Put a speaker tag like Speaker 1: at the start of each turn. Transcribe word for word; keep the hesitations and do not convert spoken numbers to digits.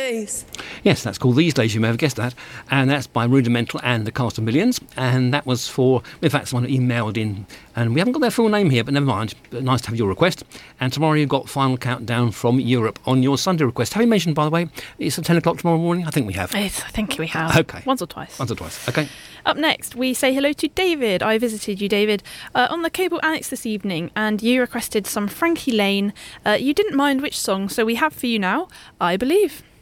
Speaker 1: Days.
Speaker 2: Yes, that's called These Days, you may have guessed that. And that's by Rudimental and the Cast of Millions. And that was for, in fact, someone who emailed in. And we haven't got their full name here, but never mind. But nice to have your request. And tomorrow you've got Final Countdown from Europe on your Sunday request. Have you mentioned, by the way, it's at ten o'clock tomorrow morning? I think we have.
Speaker 3: It's, I think we have.
Speaker 2: Okay.
Speaker 3: Once or twice.
Speaker 2: Once or twice. Okay.
Speaker 3: Up next, we say hello to David. I visited you, David, uh, on the Cable Annex this evening, and you requested some Frankie Lane. Uh, you didn't mind which song, so we have for you now, I Believe.